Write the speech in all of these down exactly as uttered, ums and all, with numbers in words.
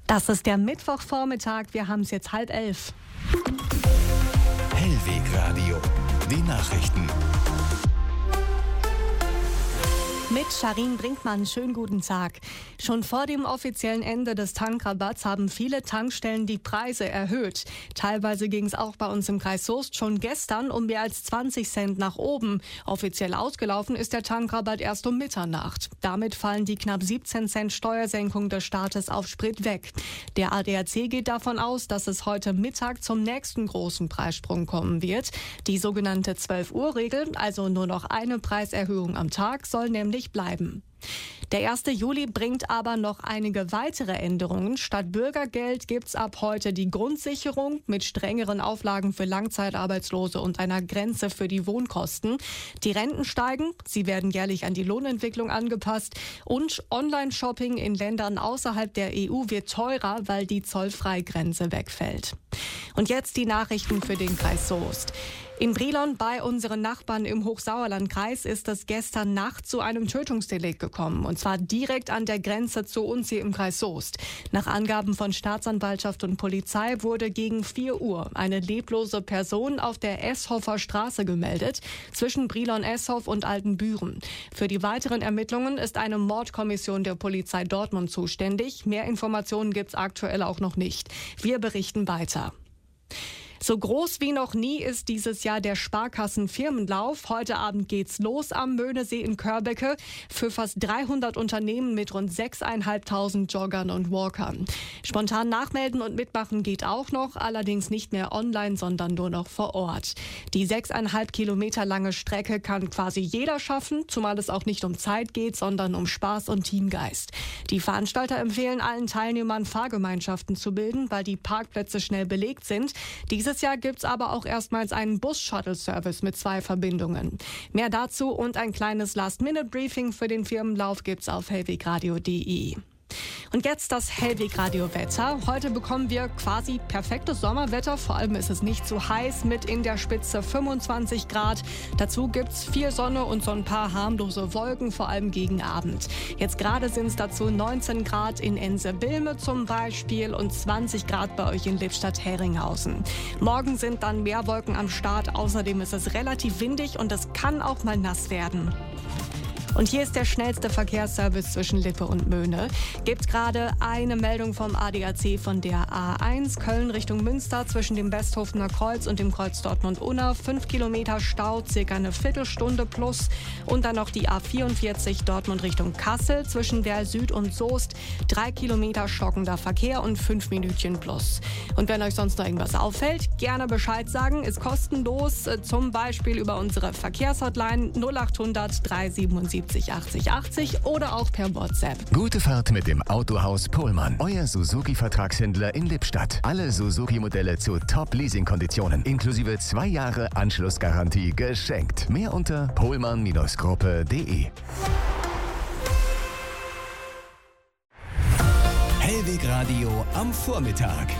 Das ist der Mittwochvormittag. Wir haben es jetzt halb elf. Hellwegradio, die Nachrichten. Mit Sharin Brinkmann, schönen guten Tag. Schon vor dem offiziellen Ende des Tankrabatts haben viele Tankstellen die Preise erhöht. Teilweise ging es auch bei uns im Kreis Soest schon gestern um mehr als zwanzig Cent nach oben. Offiziell ausgelaufen ist der Tankrabatt erst um Mitternacht. Damit fallen die knapp siebzehn Cent Steuersenkung des Staates auf Sprit weg. Der A D A C geht davon aus, dass es heute Mittag zum nächsten großen Preissprung kommen wird. Die sogenannte zwölf Uhr Regel, also nur noch eine Preiserhöhung am Tag, soll nämlich bleiben. Der erste Juli bringt aber noch einige weitere Änderungen. Statt Bürgergeld gibt's ab heute die Grundsicherung mit strengeren Auflagen für Langzeitarbeitslose und einer Grenze für die Wohnkosten. Die Renten steigen, sie werden jährlich an die Lohnentwicklung angepasst und Online-Shopping in Ländern außerhalb der E U wird teurer, weil die Zollfreigrenze wegfällt. Und jetzt die Nachrichten für den Kreis Soest. In Brilon bei unseren Nachbarn im Hochsauerlandkreis ist es gestern Nacht zu einem Tötungsdelikt gekommen. Und zwar direkt an der Grenze zu uns hier im Kreis Soest. Nach Angaben von Staatsanwaltschaft und Polizei wurde gegen vier Uhr eine leblose Person auf der Eshofer Straße gemeldet, zwischen Brilon-Eshof und Altenbüren. Für die weiteren Ermittlungen ist eine Mordkommission der Polizei Dortmund zuständig. Mehr Informationen gibt's aktuell auch noch nicht. Wir berichten weiter. So groß wie noch nie ist dieses Jahr der Sparkassen-Firmenlauf. Heute Abend geht's los am Möhnesee in Körbecke für fast dreihundert Unternehmen mit rund sechstausendfünfhundert Joggern und Walkern. Spontan nachmelden und mitmachen geht auch noch, allerdings nicht mehr online, sondern nur noch vor Ort. Die sechseinhalb Kilometer lange Strecke kann quasi jeder schaffen, zumal es auch nicht um Zeit geht, sondern um Spaß und Teamgeist. Die Veranstalter empfehlen allen Teilnehmern, Fahrgemeinschaften zu bilden, weil die Parkplätze schnell belegt sind. Diese Dieses Jahr gibt's aber auch erstmals einen Bus-Shuttle-Service mit zwei Verbindungen. Mehr dazu und ein kleines Last-Minute-Briefing für den Firmenlauf gibt's auf hellwegradio punkt de. Und jetzt das Hellwegradio-Wetter. Heute bekommen wir quasi perfektes Sommerwetter. Vor allem ist es nicht zu heiß mit in der Spitze fünfundzwanzig Grad. Dazu gibt's viel Sonne und so ein paar harmlose Wolken, vor allem gegen Abend. Jetzt gerade sind es dazu neunzehn Grad in Ense-Bilme zum Beispiel und zwanzig Grad bei euch in Lippstadt-Heringhausen. Morgen sind dann mehr Wolken am Start. Außerdem ist es relativ windig und es kann auch mal nass werden. Und hier ist der schnellste Verkehrsservice zwischen Lippe und Möhne. Gibt gerade eine Meldung vom A D A C von der A eins Köln Richtung Münster zwischen dem Westhofener Kreuz und dem Kreuz Dortmund-Unna. Fünf Kilometer Stau, circa eine Viertelstunde plus. Und dann noch die A vierundvierzig Dortmund Richtung Kassel zwischen der Süd und Soest. Drei Kilometer stockender Verkehr und fünf Minütchen plus. Und wenn euch sonst noch irgendwas auffällt, gerne Bescheid sagen. Ist kostenlos, zum Beispiel über unsere Verkehrshotline null achthundert drei siebenundsiebzig achtzig achtzig oder auch per WhatsApp. Gute Fahrt mit dem Autohaus Pohlmann. Euer Suzuki-Vertragshändler in Lippstadt. Alle Suzuki-Modelle zu Top-Leasing-Konditionen. Inklusive zwei Jahre Anschlussgarantie geschenkt. Mehr unter pohlmann Gruppe punkt de. Hellwegradio am Vormittag.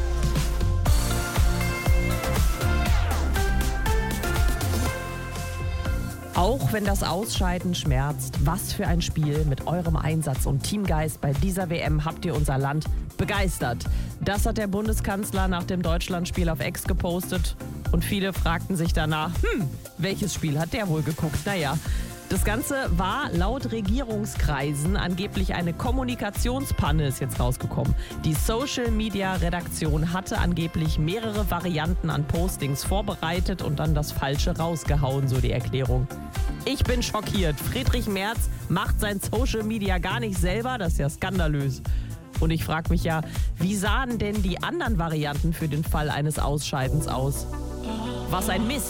Auch wenn das Ausscheiden schmerzt, was für ein Spiel. Mit eurem Einsatz und Teamgeist bei dieser W M habt ihr unser Land begeistert. Das hat der Bundeskanzler nach dem Deutschlandspiel auf X gepostet. Und viele fragten sich danach, hm, welches Spiel hat der wohl geguckt? Naja, das Ganze war laut Regierungskreisen angeblich eine Kommunikationspanne, ist jetzt rausgekommen. Die Social-Media-Redaktion hatte angeblich mehrere Varianten an Postings vorbereitet und dann das Falsche rausgehauen, so die Erklärung. Ich bin schockiert. Friedrich Merz macht sein Social-Media gar nicht selber, das ist ja skandalös. Und ich frage mich ja, wie sahen denn die anderen Varianten für den Fall eines Ausscheidens aus? Was ein Mist.